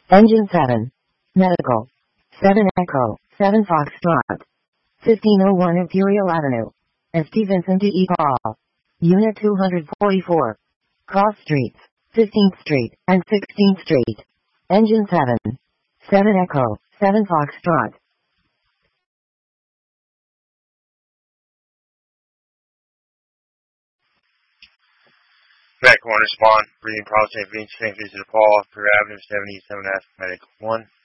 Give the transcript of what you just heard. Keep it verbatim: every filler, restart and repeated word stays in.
Engine seven. Medical. seven Echo. seven Foxtrot. fifteen oh one Imperial Avenue. S T Vincent D E Paul. Unit two forty-four. Cross Streets. fifteenth Street and sixteenth Street. Engine seven. seven Echo. seven Foxtrot. Back one, respond. Breathing process, being same visit to Paul, per Avenue, seventy-seven F, medic one.